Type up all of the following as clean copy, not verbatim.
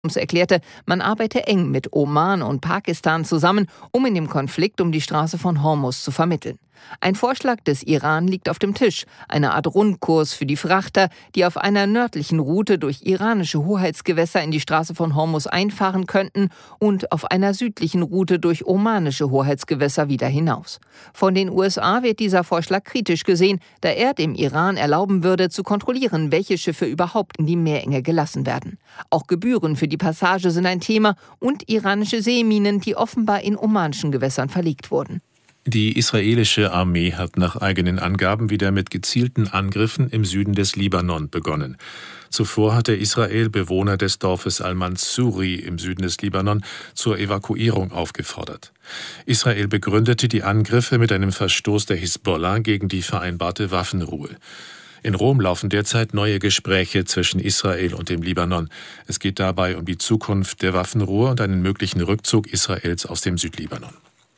erklärte, man arbeite eng mit Oman und Pakistan zusammen, um in dem Konflikt um die Straße von Hormuz zu vermitteln. Ein Vorschlag des Iran liegt auf dem Tisch, eine Art Rundkurs für die Frachter, die auf einer nördlichen Route durch iranische Hoheitsgewässer in die Straße von Hormuz einfahren könnten und auf einer südlichen Route durch omanische Hoheitsgewässer wieder hinaus. Von den USA wird dieser Vorschlag kritisch gesehen, da er dem Iran erlauben würde, zu kontrollieren, welche Schiffe überhaupt in die Meerenge gelassen werden. Auch Gebühren für die Passage sind ein Thema und iranische Seeminen, die offenbar in omanischen Gewässern verlegt wurden. Die israelische Armee hat nach eigenen Angaben wieder mit gezielten Angriffen im Süden des Libanon begonnen. Zuvor hatte Israel Bewohner des Dorfes Al-Mansuri im Süden des Libanon zur Evakuierung aufgefordert. Israel begründete die Angriffe mit einem Verstoß der Hisbollah gegen die vereinbarte Waffenruhe. In Rom laufen derzeit neue Gespräche zwischen Israel und dem Libanon. Es geht dabei um die Zukunft der Waffenruhe und einen möglichen Rückzug Israels aus dem Südlibanon.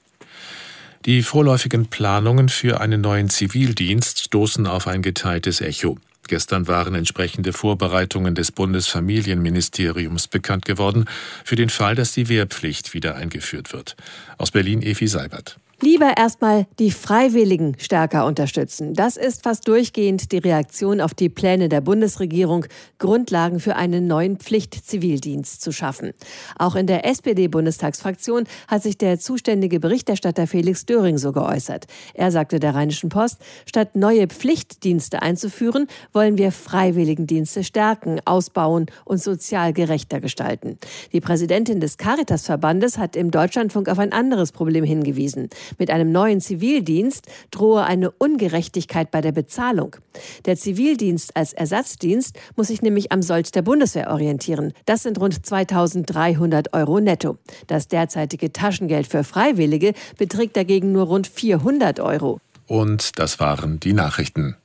Die vorläufigen Planungen für einen neuen Zivildienst stoßen auf ein geteiltes Echo. Gestern waren entsprechende Vorbereitungen des Bundesfamilienministeriums bekannt geworden, für den Fall, dass die Wehrpflicht wieder eingeführt wird. Aus Berlin Evi Seibert. Lieber erstmal die Freiwilligen stärker unterstützen. Das ist fast durchgehend die Reaktion auf die Pläne der Bundesregierung, Grundlagen für einen neuen Pflichtzivildienst zu schaffen. Auch in der SPD-Bundestagsfraktion hat sich der zuständige Berichterstatter Felix Döring so geäußert. Er sagte der Rheinischen Post, statt neue Pflichtdienste einzuführen, wollen wir Freiwilligendienste stärken, ausbauen und sozial gerechter gestalten. Die Präsidentin des Caritas-Verbandes hat im Deutschlandfunk auf ein anderes Problem hingewiesen. Mit einem neuen Zivildienst drohe eine Ungerechtigkeit bei der Bezahlung. Der Zivildienst als Ersatzdienst muss sich nämlich am Sold der Bundeswehr orientieren. Das sind rund 2.300 € netto. Das derzeitige Taschengeld für Freiwillige beträgt dagegen nur rund 400 €. Und das waren die Nachrichten.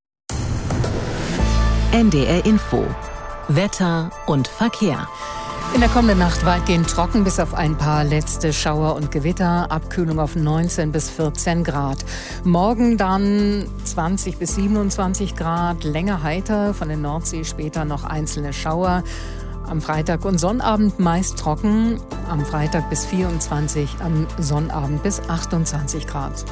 NDR Info. Wetter und Verkehr. In der kommenden Nacht weitgehend trocken, bis auf ein paar letzte Schauer und Gewitter. Abkühlung auf 19 bis 14 Grad. Morgen dann 20 bis 27 Grad, länger heiter, von der Nordsee später noch einzelne Schauer. Am Freitag und Sonnabend meist trocken, am Freitag bis 24, am Sonnabend bis 28 Grad.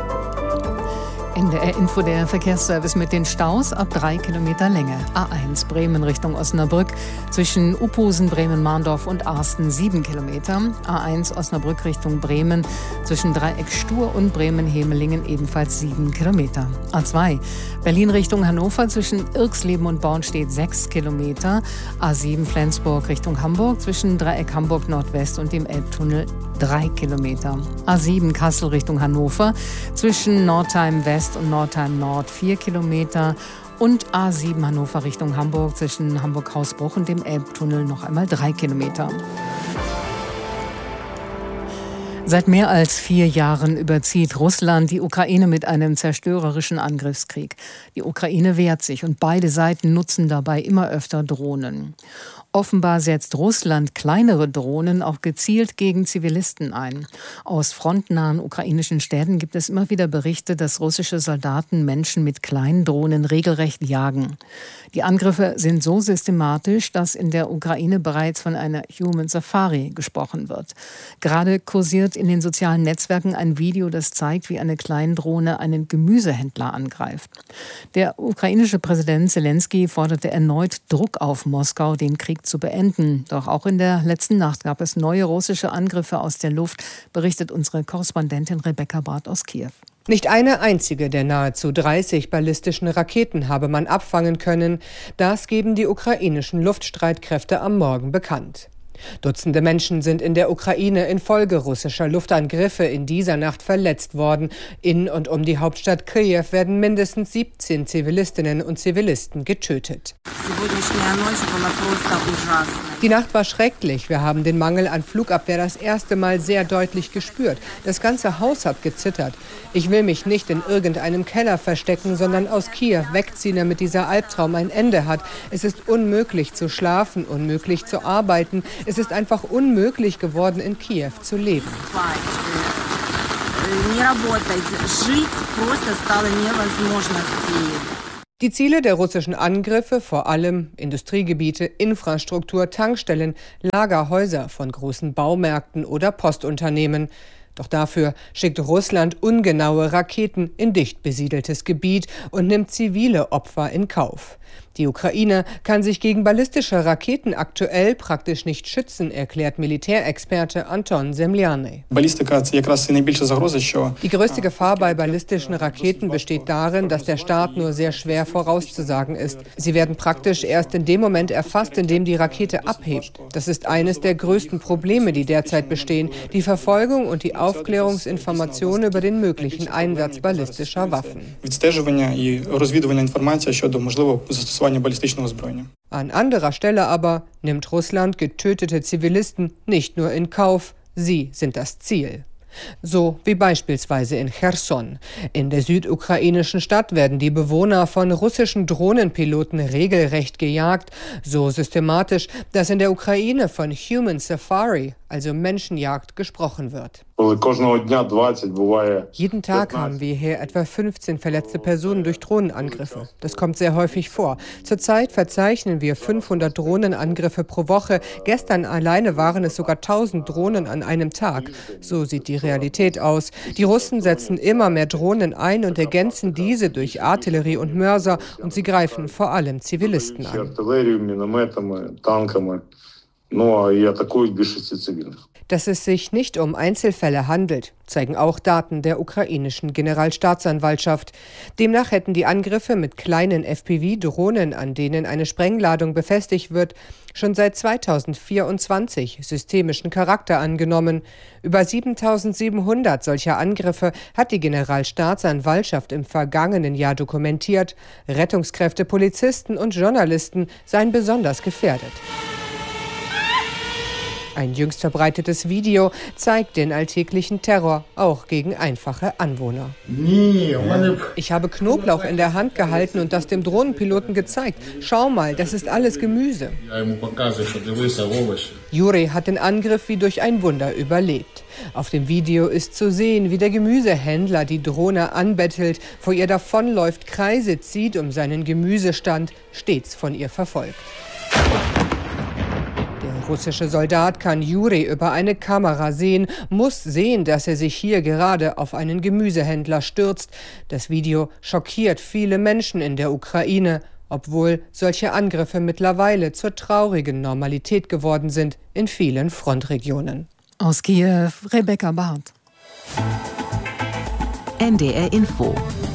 NDR Info, der Verkehrsservice mit den Staus ab 3 Kilometer Länge. A1 Bremen Richtung Osnabrück zwischen Uphusen, Bremen-Mahndorf und Arsten 7 Kilometer. A1 Osnabrück Richtung Bremen zwischen Dreieck Stur und Bremen-Hemelingen ebenfalls 7 Kilometer. A2 Berlin Richtung Hannover zwischen Irxleben und Bornstedt 6 Kilometer. A7 Flensburg Richtung Hamburg zwischen Dreieck Hamburg Nordwest und dem Elbtunnel 3 Kilometer. A7 Kassel Richtung Hannover zwischen Nordheim West und Nordheim Nord 4 Kilometer und A7 Hannover Richtung Hamburg zwischen Hamburg-Hausbruch und dem Elbtunnel noch einmal 3 Kilometer. Seit mehr als 4 Jahren überzieht Russland die Ukraine mit einem zerstörerischen Angriffskrieg. Die Ukraine wehrt sich und beide Seiten nutzen dabei immer öfter Drohnen. Offenbar setzt Russland kleinere Drohnen auch gezielt gegen Zivilisten ein. Aus frontnahen ukrainischen Städten gibt es immer wieder Berichte, dass russische Soldaten Menschen mit kleinen Drohnen regelrecht jagen. Die Angriffe sind so systematisch, dass in der Ukraine bereits von einer Human Safari gesprochen wird. Gerade kursiert in den sozialen Netzwerken ein Video, das zeigt, wie eine Kleindrohne einen Gemüsehändler angreift. Der ukrainische Präsident Zelensky forderte erneut Druck auf Moskau, den Krieg zu beenden. Doch auch in der letzten Nacht gab es neue russische Angriffe aus der Luft, berichtet unsere Korrespondentin Rebecca Barth aus Kiew. Nicht eine einzige der nahezu 30 ballistischen Raketen habe man abfangen können. Das geben die ukrainischen Luftstreitkräfte am Morgen bekannt. Dutzende Menschen sind in der Ukraine infolge russischer Luftangriffe in dieser Nacht verletzt worden. In und um die Hauptstadt Kiew werden mindestens 17 Zivilistinnen und Zivilisten getötet. Die Nacht war schrecklich. Wir haben den Mangel an Flugabwehr das erste Mal sehr deutlich gespürt. Das ganze Haus hat gezittert. Ich will mich nicht in irgendeinem Keller verstecken, sondern aus Kiew wegziehen, damit dieser Albtraum ein Ende hat. Es ist unmöglich zu schlafen, unmöglich zu arbeiten. Es ist einfach unmöglich geworden, in Kiew zu leben. Die Ziele der russischen Angriffe, vor allem Industriegebiete, Infrastruktur, Tankstellen, Lagerhäuser von großen Baumärkten oder Postunternehmen. Doch dafür schickt Russland ungenaue Raketen in dicht besiedeltes Gebiet und nimmt zivile Opfer in Kauf. Die Ukraine kann sich gegen ballistische Raketen aktuell praktisch nicht schützen, erklärt Militärexperte Anton Semlianej. Die größte Gefahr bei ballistischen Raketen besteht darin, dass der Start nur sehr schwer vorauszusagen ist. Sie werden praktisch erst in dem Moment erfasst, in dem die Rakete abhebt. Das ist eines der größten Probleme, die derzeit bestehen, die Verfolgung und die Aufklärungsinformation über den möglichen Einsatz ballistischer Waffen. An anderer Stelle aber nimmt Russland getötete Zivilisten nicht nur in Kauf, sie sind das Ziel. So wie beispielsweise in Cherson. In der südukrainischen Stadt werden die Bewohner von russischen Drohnenpiloten regelrecht gejagt, so systematisch, dass in der Ukraine von Human Safari, also Menschenjagd, gesprochen wird. Jeden Tag haben wir hier etwa 15 verletzte Personen durch Drohnenangriffe. Das kommt sehr häufig vor. Zurzeit verzeichnen wir 500 Drohnenangriffe pro Woche. Gestern alleine waren es sogar 1000 Drohnen an einem Tag. So sieht die Realität aus. Die Russen setzen immer mehr Drohnen ein und ergänzen diese durch Artillerie und Mörser, und sie greifen vor allem Zivilisten an. Dass es sich nicht um Einzelfälle handelt, zeigen auch Daten der ukrainischen Generalstaatsanwaltschaft. Demnach hätten die Angriffe mit kleinen FPV-Drohnen, an denen eine Sprengladung befestigt wird, schon seit 2024 systemischen Charakter angenommen. Über 7.700 solcher Angriffe hat die Generalstaatsanwaltschaft im vergangenen Jahr dokumentiert. Rettungskräfte, Polizisten und Journalisten seien besonders gefährdet. Ein jüngst verbreitetes Video zeigt den alltäglichen Terror, auch gegen einfache Anwohner. Ich habe Knoblauch in der Hand gehalten und das dem Drohnenpiloten gezeigt. Schau mal, das ist alles Gemüse. Juri hat den Angriff wie durch ein Wunder überlebt. Auf dem Video ist zu sehen, wie der Gemüsehändler die Drohne anbettelt, vor ihr davonläuft, Kreise zieht um seinen Gemüsestand, stets von ihr verfolgt. Der russische Soldat kann Juri über eine Kamera sehen, muss sehen, dass er sich hier gerade auf einen Gemüsehändler stürzt. Das Video schockiert viele Menschen in der Ukraine, obwohl solche Angriffe mittlerweile zur traurigen Normalität geworden sind in vielen Frontregionen. Aus Kiew, Rebecca Barth. NDR Info.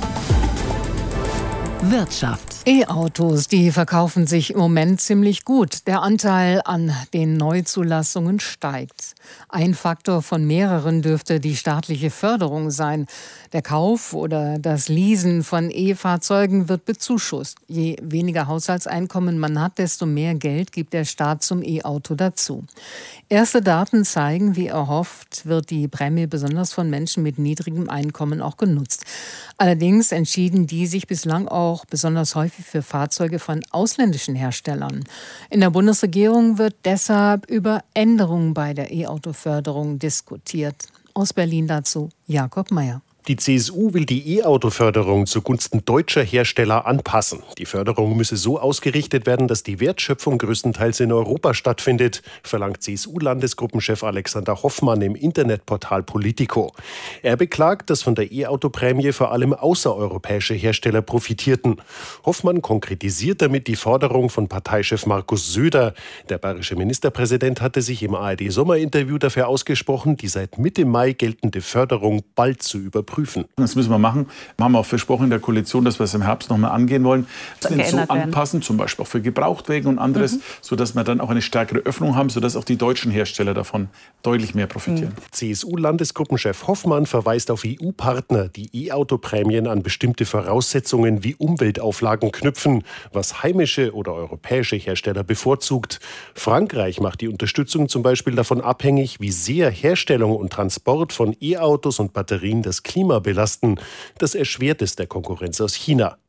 Wirtschaft. E-Autos, die verkaufen sich im Moment ziemlich gut. Der Anteil an den Neuzulassungen steigt. Ein Faktor von mehreren dürfte die staatliche Förderung sein. Der Kauf oder das Leasen von E-Fahrzeugen wird bezuschusst. Je weniger Haushaltseinkommen man hat, desto mehr Geld gibt der Staat zum E-Auto dazu. Erste Daten zeigen, wie erhofft, wird die Prämie besonders von Menschen mit niedrigem Einkommen auch genutzt. Allerdings entschieden die sich bislang auch besonders häufig für Fahrzeuge von ausländischen Herstellern. In der Bundesregierung wird deshalb über Änderungen bei der E-Auto-Förderung diskutiert. Aus Berlin dazu Jakob Mayer. Die CSU will die E-Auto-Förderung zugunsten deutscher Hersteller anpassen. Die Förderung müsse so ausgerichtet werden, dass die Wertschöpfung größtenteils in Europa stattfindet, verlangt CSU-Landesgruppenchef Alexander Hoffmann im Internetportal Politico. Er beklagt, dass von der E-Auto-Prämie vor allem außereuropäische Hersteller profitierten. Hoffmann konkretisiert damit die Forderung von Parteichef Markus Söder. Der bayerische Ministerpräsident hatte sich im ARD-Sommerinterview dafür ausgesprochen, die seit Mitte Mai geltende Förderung bald zu überprüfen. Das müssen wir machen. Wir haben auch versprochen in der Koalition, dass wir es im Herbst noch mal angehen wollen. Das so anpassen, zum Beispiel auch für Gebrauchtwagen und anderes, sodass wir dann auch eine stärkere Öffnung haben, sodass auch die deutschen Hersteller davon deutlich mehr profitieren. CSU-Landesgruppenchef Hoffmann verweist auf EU-Partner, die E-Auto-Prämien an bestimmte Voraussetzungen wie Umweltauflagen knüpfen, was heimische oder europäische Hersteller bevorzugt. Frankreich macht die Unterstützung zum Beispiel davon abhängig, wie sehr Herstellung und Transport von E-Autos und Batterien das Klima belasten. Das erschwert es der Konkurrenz aus China.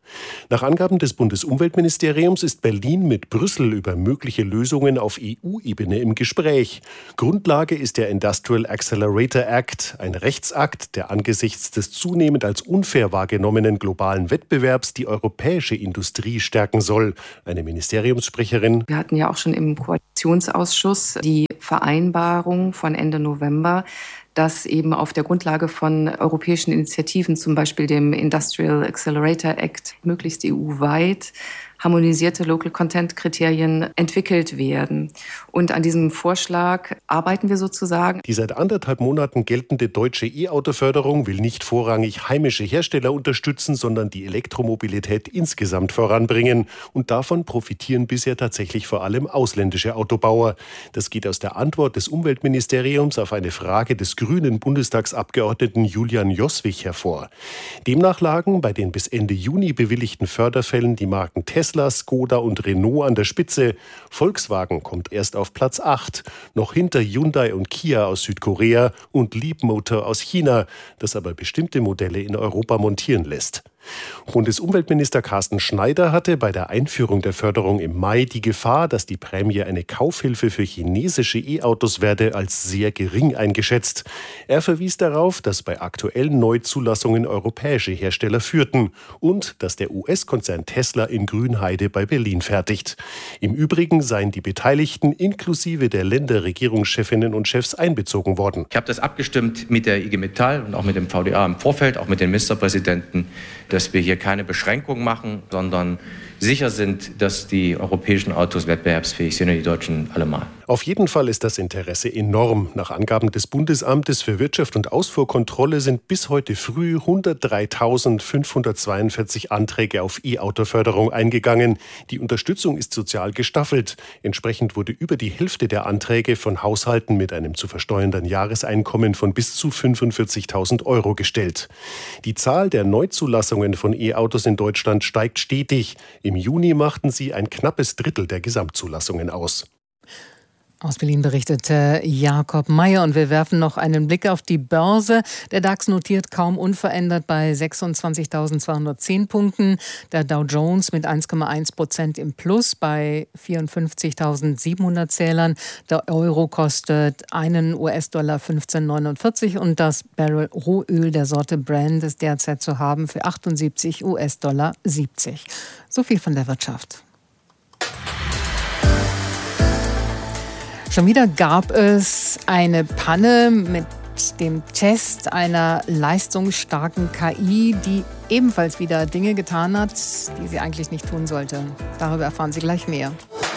Nach Angaben des Bundesumweltministeriums ist Berlin mit Brüssel über mögliche Lösungen auf EU-Ebene im Gespräch. Grundlage ist der Industrial Accelerator Act, ein Rechtsakt, der angesichts des zunehmend als unfair wahrgenommenen globalen Wettbewerbs die europäische Industrie stärken soll. Eine Ministeriumssprecherin: Wir hatten ja auch schon im Koalitionsausschuss die Vereinbarung von Ende November, dass eben auf der Grundlage von europäischen Initiativen, zum Beispiel dem Industrial Accelerator Act, möglichst EU-weit harmonisierte Local Content Kriterien entwickelt werden. Und an diesem Vorschlag arbeiten wir sozusagen. Die seit 1,5 Monaten geltende deutsche E-Auto-Förderung will nicht vorrangig heimische Hersteller unterstützen, sondern die Elektromobilität insgesamt voranbringen. Und davon profitieren bisher tatsächlich vor allem ausländische Autobauer. Das geht aus der Antwort des Umweltministeriums auf eine Frage des grünen Bundestagsabgeordneten Julian Joswig hervor. Demnach lagen bei den bis Ende Juni bewilligten Förderfällen die Marken Tesla, Skoda und Renault an der Spitze. Volkswagen kommt erst auf Platz 8, noch hinter Hyundai und Kia aus Südkorea und Leapmotor aus China, das aber bestimmte Modelle in Europa montieren lässt. Bundesumweltminister Carsten Schneider hatte bei der Einführung der Förderung im Mai die Gefahr, dass die Prämie eine Kaufhilfe für chinesische E-Autos werde, als sehr gering eingeschätzt. Er verwies darauf, dass bei aktuellen Neuzulassungen europäische Hersteller führten und dass der US-Konzern Tesla in Grünheide bei Berlin fertigt. Im Übrigen seien die Beteiligten inklusive der Länderregierungschefinnen und Chefs einbezogen worden. Ich habe das abgestimmt mit der IG Metall und auch mit dem VDA im Vorfeld, auch mit den Ministerpräsidenten, dass wir hier keine Beschränkungen machen, sondern sicher sind, dass die europäischen Autos wettbewerbsfähig sind und die deutschen allemal. Auf jeden Fall ist das Interesse enorm. Nach Angaben des Bundesamtes für Wirtschaft und Ausfuhrkontrolle sind bis heute früh 103.542 Anträge auf E-Auto-Förderung eingegangen. Die Unterstützung ist sozial gestaffelt. Entsprechend wurde über die Hälfte der Anträge von Haushalten mit einem zu versteuernden Jahreseinkommen von bis zu 45.000 € gestellt. Die Zahl der Neuzulassungen von E-Autos in Deutschland steigt stetig. Im Juni machten sie ein knappes Drittel der Gesamtzulassungen aus. Aus Berlin berichtete Jakob Mayer und wir werfen noch einen Blick auf die Börse. Der DAX notiert kaum unverändert bei 26.210 Punkten. Der Dow Jones mit 1,1% im Plus bei 54.700 Zählern. Der Euro kostet einen US-Dollar 15,49 und das Barrel Rohöl der Sorte Brent ist derzeit zu haben für 78 US-Dollar 70. So viel von der Wirtschaft. Schon wieder gab es eine Panne mit dem Test einer leistungsstarken KI, die ebenfalls wieder Dinge getan hat, die sie eigentlich nicht tun sollte. Darüber erfahren Sie gleich mehr.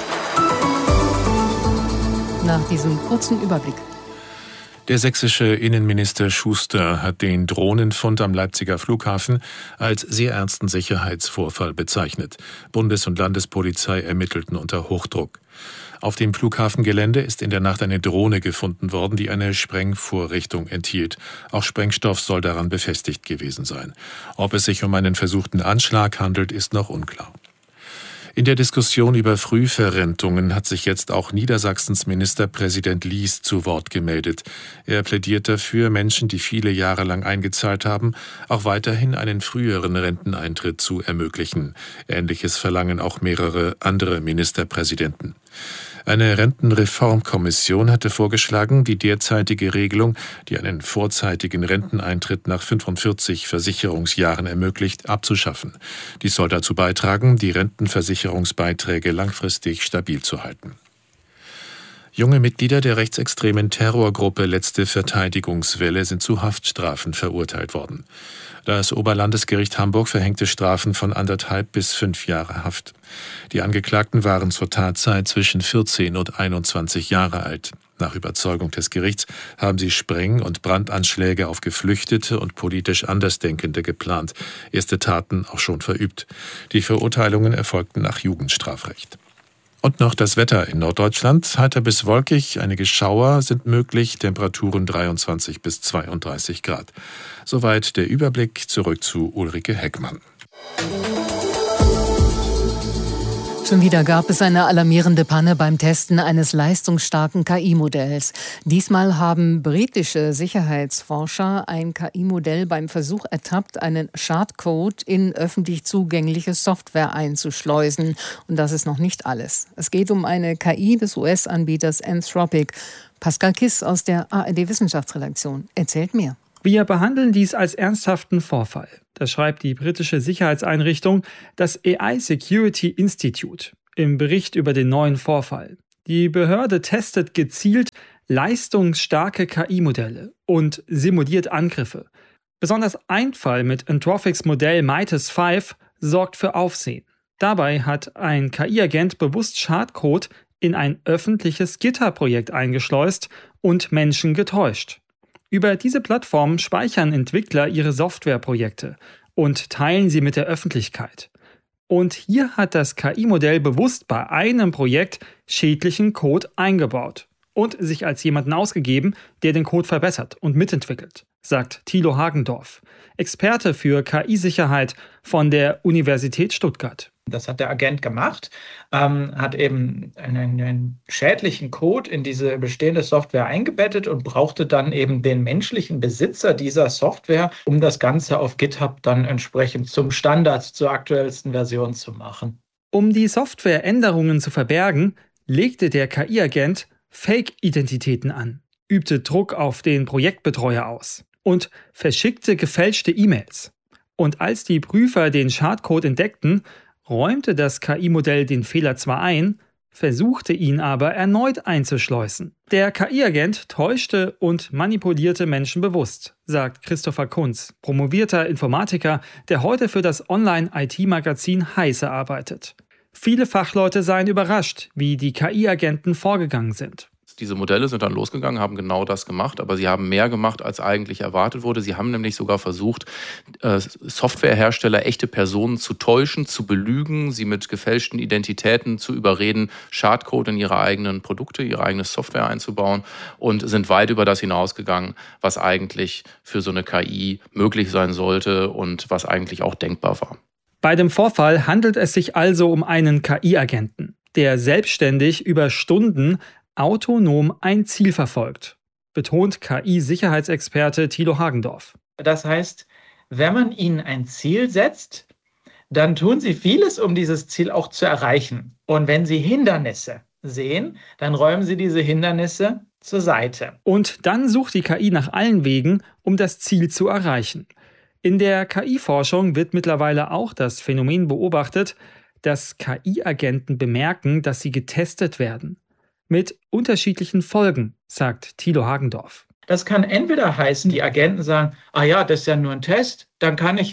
Nach diesem kurzen Überblick. Der sächsische Innenminister Schuster hat den Drohnenfund am Leipziger Flughafen als sehr ernsten Sicherheitsvorfall bezeichnet. Bundes- und Landespolizei ermittelten unter Hochdruck. Auf dem Flughafengelände ist in der Nacht eine Drohne gefunden worden, die eine Sprengvorrichtung enthielt. Auch Sprengstoff soll daran befestigt gewesen sein. Ob es sich um einen versuchten Anschlag handelt, ist noch unklar. In der Diskussion über Frühverrentungen hat sich jetzt auch Niedersachsens Ministerpräsident Lies zu Wort gemeldet. Er plädiert dafür, Menschen, die viele Jahre lang eingezahlt haben, auch weiterhin einen früheren Renteneintritt zu ermöglichen. Ähnliches verlangen auch mehrere andere Ministerpräsidenten. Eine Rentenreformkommission hatte vorgeschlagen, die derzeitige Regelung, die einen vorzeitigen Renteneintritt nach 45 Versicherungsjahren ermöglicht, abzuschaffen. Dies soll dazu beitragen, die Rentenversicherungsbeiträge langfristig stabil zu halten. Junge Mitglieder der rechtsextremen Terrorgruppe Letzte Verteidigungswelle sind zu Haftstrafen verurteilt worden. Das Oberlandesgericht Hamburg verhängte Strafen von 1,5 bis 5 Jahre Haft. Die Angeklagten waren zur Tatzeit zwischen 14 und 21 Jahre alt. Nach Überzeugung des Gerichts haben sie Spreng- und Brandanschläge auf Geflüchtete und politisch Andersdenkende geplant, erste Taten auch schon verübt. Die Verurteilungen erfolgten nach Jugendstrafrecht. Und noch das Wetter in Norddeutschland. Heiter bis wolkig, einige Schauer sind möglich, Temperaturen 23 bis 32 Grad. Soweit der Überblick, zurück zu Ulrike Heckmann. Schon wieder gab es eine alarmierende Panne beim Testen eines leistungsstarken KI-Modells. Diesmal haben britische Sicherheitsforscher ein KI-Modell beim Versuch ertappt, einen Schadcode in öffentlich zugängliche Software einzuschleusen. Und das ist noch nicht alles. Es geht um eine KI des US-Anbieters Anthropic. Pascal Kiss aus der ARD-Wissenschaftsredaktion erzählt mehr. Wir behandeln dies als ernsthaften Vorfall. Das schreibt die britische Sicherheitseinrichtung, das AI Security Institute, im Bericht über den neuen Vorfall. Die Behörde testet gezielt leistungsstarke KI-Modelle und simuliert Angriffe. Besonders ein Fall mit Anthropics Modell Midas 5 sorgt für Aufsehen. Dabei hat ein KI-Agent bewusst Schadcode in ein öffentliches GitHub-Projekt eingeschleust und Menschen getäuscht. Über diese Plattform speichern Entwickler ihre Softwareprojekte und teilen sie mit der Öffentlichkeit. Und hier hat das KI-Modell bewusst bei einem Projekt schädlichen Code eingebaut und sich als jemanden ausgegeben, der den Code verbessert und mitentwickelt, sagt Thilo Hagendorf, Experte für KI-Sicherheit von der Universität Stuttgart. Das hat der Agent gemacht, hat eben einen schädlichen Code in diese bestehende Software eingebettet und brauchte dann eben den menschlichen Besitzer dieser Software, um das Ganze auf GitHub dann entsprechend zum Standard, zur aktuellsten Version zu machen. Um die Softwareänderungen zu verbergen, legte der KI-Agent Fake-Identitäten an, übte Druck auf den Projektbetreuer aus und verschickte gefälschte E-Mails. Und als die Prüfer den Schadcode entdeckten, räumte das KI-Modell den Fehler zwar ein, versuchte ihn aber erneut einzuschleusen. Der KI-Agent täuschte und manipulierte Menschen bewusst, sagt Christopher Kunz, promovierter Informatiker, der heute für das Online-IT-Magazin Heise arbeitet. Viele Fachleute seien überrascht, wie die KI-Agenten vorgegangen sind. Diese Modelle sind dann losgegangen, haben genau das gemacht, aber sie haben mehr gemacht, als eigentlich erwartet wurde. Sie haben nämlich sogar versucht, Softwarehersteller, echte Personen zu täuschen, zu belügen, sie mit gefälschten Identitäten zu überreden, Schadcode in ihre eigenen Produkte, ihre eigene Software einzubauen und sind weit über das hinausgegangen, was eigentlich für so eine KI möglich sein sollte und was eigentlich auch denkbar war. Bei dem Vorfall handelt es sich also um einen KI-Agenten, der selbstständig über Stunden autonom ein Ziel verfolgt, betont KI-Sicherheitsexperte Thilo Hagendorf. Das heißt, wenn man ihnen ein Ziel setzt, dann tun sie vieles, um dieses Ziel auch zu erreichen. Und wenn sie Hindernisse sehen, dann räumen sie diese Hindernisse zur Seite. Und dann sucht die KI nach allen Wegen, um das Ziel zu erreichen. In der KI-Forschung wird mittlerweile auch das Phänomen beobachtet, dass KI-Agenten bemerken, dass sie getestet werden. Mit unterschiedlichen Folgen, sagt Thilo Hagendorf. Das kann entweder heißen, die Agenten sagen, das ist ja nur ein Test, dann kann ich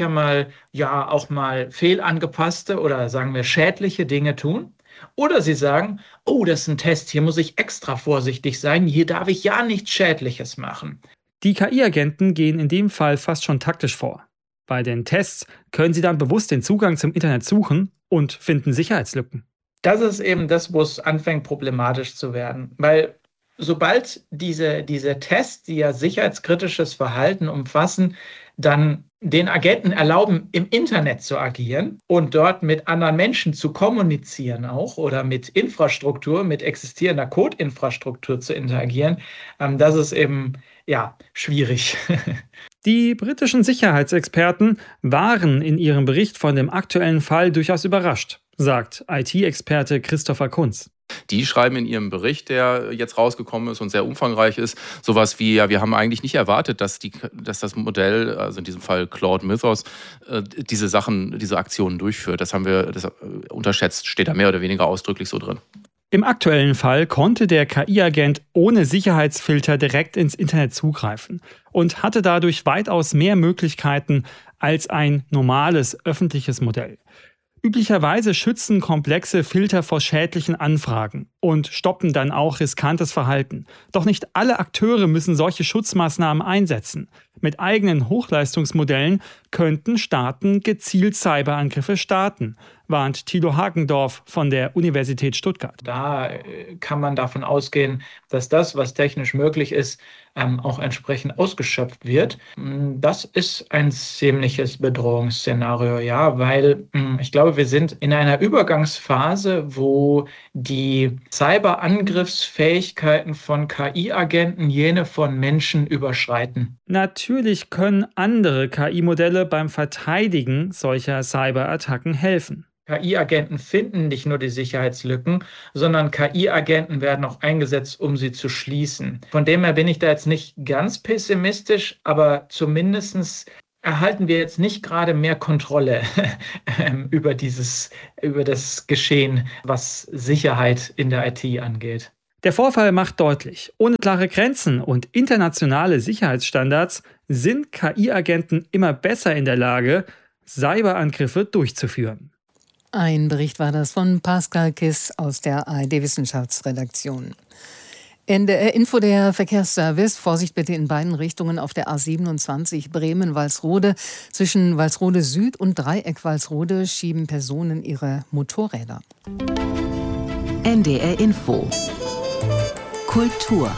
auch mal fehlangepasste oder sagen wir schädliche Dinge tun. Oder sie sagen, das ist ein Test, hier muss ich extra vorsichtig sein, hier darf ich ja nichts Schädliches machen. Die KI-Agenten gehen in dem Fall fast schon taktisch vor. Bei den Tests können sie dann bewusst den Zugang zum Internet suchen und finden Sicherheitslücken. Das ist eben das, wo es anfängt problematisch zu werden, weil sobald diese Tests, die ja sicherheitskritisches Verhalten umfassen, dann den Agenten erlauben, im Internet zu agieren und dort mit anderen Menschen zu kommunizieren auch oder mit Infrastruktur, mit existierender Codeinfrastruktur zu interagieren, das ist eben schwierig. Die britischen Sicherheitsexperten waren in ihrem Bericht von dem aktuellen Fall durchaus überrascht, sagt IT-Experte Christopher Kunz. Die schreiben in ihrem Bericht, der jetzt rausgekommen ist und sehr umfangreich ist, sowas wie, wir haben eigentlich nicht erwartet, dass das Modell, also in diesem Fall Claude Mythos, diese Aktionen durchführt. Das unterschätzt, steht da mehr oder weniger ausdrücklich so drin. Im aktuellen Fall konnte der KI-Agent ohne Sicherheitsfilter direkt ins Internet zugreifen und hatte dadurch weitaus mehr Möglichkeiten als ein normales öffentliches Modell. Üblicherweise schützen komplexe Filter vor schädlichen Anfragen und stoppen dann auch riskantes Verhalten. Doch nicht alle Akteure müssen solche Schutzmaßnahmen einsetzen. Mit eigenen Hochleistungsmodellen könnten Staaten gezielt Cyberangriffe starten, warnt Thilo Hagendorf von der Universität Stuttgart. Da kann man davon ausgehen, dass das, was technisch möglich ist, auch entsprechend ausgeschöpft wird. Das ist ein ziemliches Bedrohungsszenario, ja, weil ich glaube, wir sind in einer Übergangsphase, wo die Cyberangriffsfähigkeiten von KI-Agenten jene von Menschen überschreiten. Natürlich können andere KI-Modelle beim Verteidigen solcher Cyberattacken helfen. KI-Agenten finden nicht nur die Sicherheitslücken, sondern KI-Agenten werden auch eingesetzt, um sie zu schließen. Von dem her bin ich da jetzt nicht ganz pessimistisch, aber zumindest erhalten wir jetzt nicht gerade mehr Kontrolle über das Geschehen, was Sicherheit in der IT angeht. Der Vorfall macht deutlich, ohne klare Grenzen und internationale Sicherheitsstandards sind KI-Agenten immer besser in der Lage, Cyberangriffe durchzuführen. Ein Bericht war das von Pascal Kiss aus der ARD-Wissenschaftsredaktion. NDR Info, der Verkehrsservice. Vorsicht bitte in beiden Richtungen auf der A27 Bremen-Walsrode. Zwischen Walsrode Süd und Dreieck Walsrode schieben Personen ihre Motorräder. NDR Info. Kultur.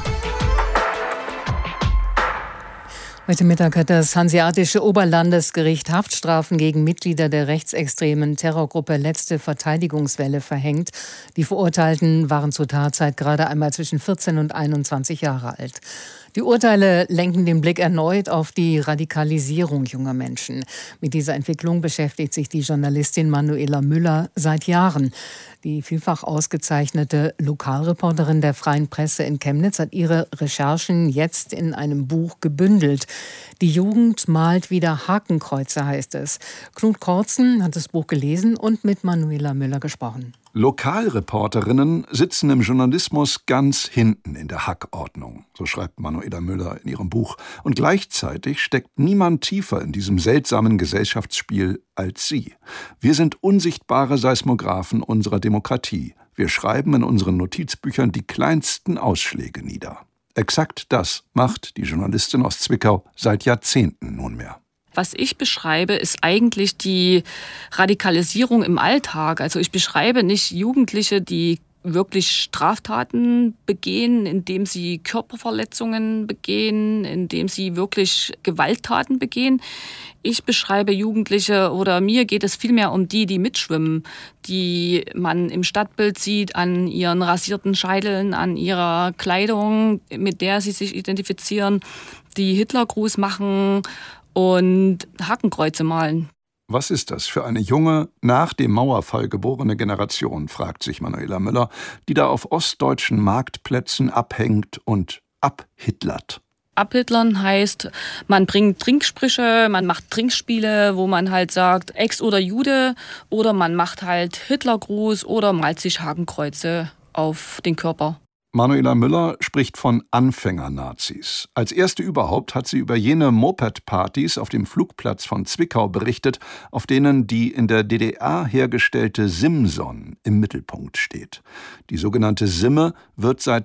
Heute Mittag hat das Hanseatische Oberlandesgericht Haftstrafen gegen Mitglieder der rechtsextremen Terrorgruppe Letzte Verteidigungswelle verhängt. Die Verurteilten waren zur Tatzeit gerade einmal zwischen 14 und 21 Jahre alt. Die Urteile lenken den Blick erneut auf die Radikalisierung junger Menschen. Mit dieser Entwicklung beschäftigt sich die Journalistin Manuela Müller seit Jahren. Die vielfach ausgezeichnete Lokalreporterin der Freien Presse in Chemnitz hat ihre Recherchen jetzt in einem Buch gebündelt. Die Jugend malt wieder Hakenkreuze, heißt es. Knut Korzen hat das Buch gelesen und mit Manuela Müller gesprochen. Lokalreporterinnen sitzen im Journalismus ganz hinten in der Hackordnung, so schreibt Manuela Müller in ihrem Buch. Und gleichzeitig steckt niemand tiefer in diesem seltsamen Gesellschaftsspiel als sie. Wir sind unsichtbare Seismographen unserer Demokratie. Wir schreiben in unseren Notizbüchern die kleinsten Ausschläge nieder. Exakt das macht die Journalistin aus Zwickau seit Jahrzehnten nunmehr. Was ich beschreibe, ist eigentlich die Radikalisierung im Alltag. Also ich beschreibe nicht Jugendliche, die wirklich Straftaten begehen, indem sie Körperverletzungen begehen, indem sie wirklich Gewalttaten begehen. Ich beschreibe Jugendliche, oder mir geht es vielmehr um die mitschwimmen, die man im Stadtbild sieht, an ihren rasierten Scheiteln, an ihrer Kleidung, mit der sie sich identifizieren, die Hitlergruß machen und Hakenkreuze malen. Was ist das für eine junge, nach dem Mauerfall geborene Generation, fragt sich Manuela Müller, die da auf ostdeutschen Marktplätzen abhängt und abhitlert. Abhitlern heißt, man bringt Trinksprüche, man macht Trinkspiele, wo man halt sagt, Ex oder Jude, oder man macht halt Hitlergruß oder malt sich Hakenkreuze auf den Körper. Manuela Müller spricht von Anfänger-Nazis. Als erste überhaupt hat sie über jene Moped-Partys auf dem Flugplatz von Zwickau berichtet, auf denen die in der DDR hergestellte Simson im Mittelpunkt steht. Die sogenannte Simme wird seit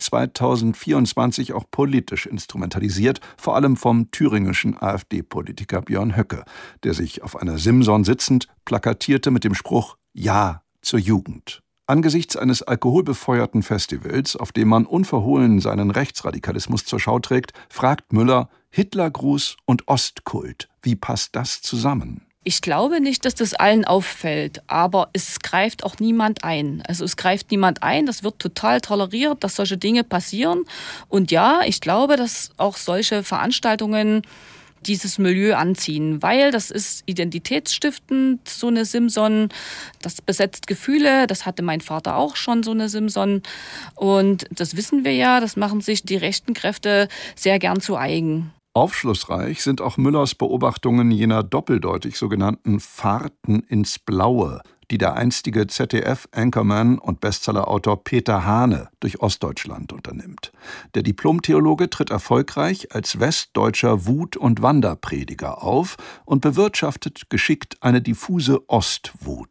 2024 auch politisch instrumentalisiert, vor allem vom thüringischen AfD-Politiker Björn Höcke, der sich auf einer Simson sitzend plakatierte mit dem Spruch »Ja zur Jugend«. Angesichts eines alkoholbefeuerten Festivals, auf dem man unverhohlen seinen Rechtsradikalismus zur Schau trägt, fragt Müller, Hitlergruß und Ostkult, wie passt das zusammen? Ich glaube nicht, dass das allen auffällt, aber es greift auch niemand ein. Also es greift niemand ein, das wird total toleriert, dass solche Dinge passieren. Und ja, ich glaube, dass auch solche Veranstaltungen dieses Milieu anziehen, weil das ist identitätsstiftend, so eine Simson, das besetzt Gefühle, das hatte mein Vater auch schon, so eine Simson, und das wissen wir ja, das machen sich die rechten Kräfte sehr gern zu eigen. Aufschlussreich sind auch Müllers Beobachtungen jener doppeldeutig sogenannten Fahrten ins Blaue, die der einstige ZDF-Anchorman und Bestsellerautor Peter Hane durch Ostdeutschland unternimmt. Der Diplomtheologe tritt erfolgreich als westdeutscher Wut- und Wanderprediger auf und bewirtschaftet geschickt eine diffuse Ostwut.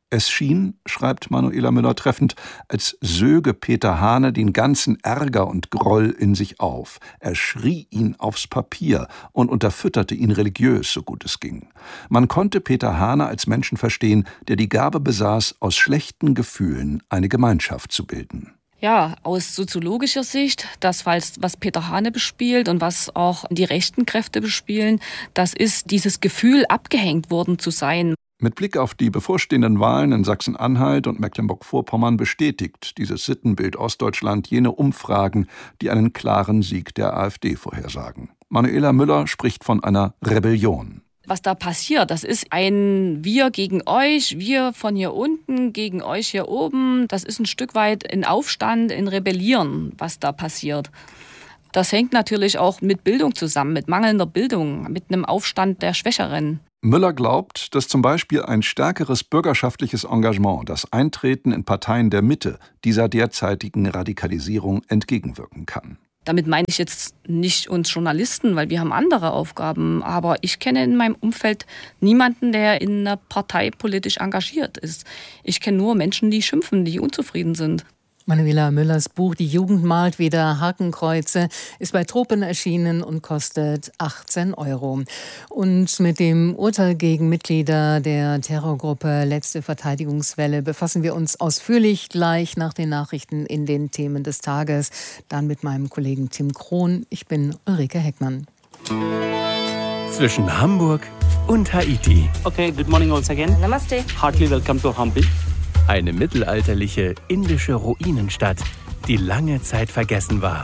Es schien, schreibt Manuela Müller treffend, als söge Peter Hane den ganzen Ärger und Groll in sich auf. Er schrie ihn aufs Papier und unterfütterte ihn religiös, so gut es ging. Man konnte Peter Hane als Menschen verstehen, der die Gabe besaß, aus schlechten Gefühlen eine Gemeinschaft zu bilden. Ja, aus soziologischer Sicht, das, was Peter Hane bespielt und was auch die rechten Kräfte bespielen, das ist dieses Gefühl, abgehängt worden zu sein. Mit Blick auf die bevorstehenden Wahlen in Sachsen-Anhalt und Mecklenburg-Vorpommern bestätigt dieses Sittenbild Ostdeutschland jene Umfragen, die einen klaren Sieg der AfD vorhersagen. Manuela Müller spricht von einer Rebellion. Was da passiert, das ist ein Wir gegen euch, wir von hier unten gegen euch hier oben. Das ist ein Stück weit ein Aufstand, ein Rebellieren, was da passiert. Das hängt natürlich auch mit Bildung zusammen, mit mangelnder Bildung, mit einem Aufstand der Schwächeren. Müller glaubt, dass zum Beispiel ein stärkeres bürgerschaftliches Engagement, das Eintreten in Parteien der Mitte, dieser derzeitigen Radikalisierung entgegenwirken kann. Damit meine ich jetzt nicht uns Journalisten, weil wir haben andere Aufgaben. Aber ich kenne in meinem Umfeld niemanden, der in einer Partei politisch engagiert ist. Ich kenne nur Menschen, die schimpfen, die unzufrieden sind. Manuela Müllers Buch »Die Jugend malt wieder Hakenkreuze« ist bei Tropen erschienen und kostet 18 €. Und mit dem Urteil gegen Mitglieder der Terrorgruppe Letzte Verteidigungswelle befassen wir uns ausführlich gleich nach den Nachrichten in den Themen des Tages. Dann mit meinem Kollegen Tim Krohn. Ich bin Ulrike Heckmann. Zwischen Hamburg und Haiti. Okay, good morning once again. Namaste. Heartily welcome to Hampi. Eine mittelalterliche indische Ruinenstadt, die lange Zeit vergessen war.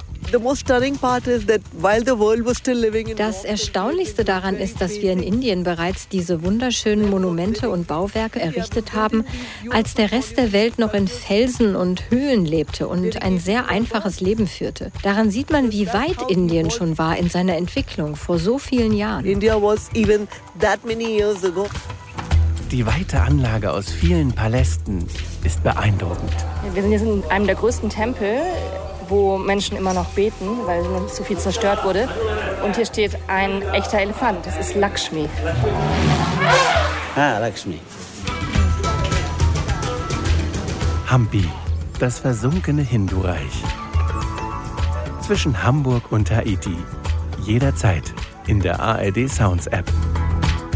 Das Erstaunlichste daran ist, dass wir in Indien bereits diese wunderschönen Monumente und Bauwerke errichtet haben, als der Rest der Welt noch in Felsen und Höhlen lebte und ein sehr einfaches Leben führte. Daran sieht man, wie weit Indien schon war in seiner Entwicklung vor so vielen Jahren. Die weite Anlage aus vielen Palästen ist beeindruckend. Wir sind jetzt in einem der größten Tempel, wo Menschen immer noch beten, weil noch nicht so viel zerstört wurde. Und hier steht ein echter Elefant, das ist Lakshmi. Lakshmi. Hampi, das versunkene Hindu-Reich. Zwischen Hamburg und Haiti. Jederzeit in der ARD Sounds App.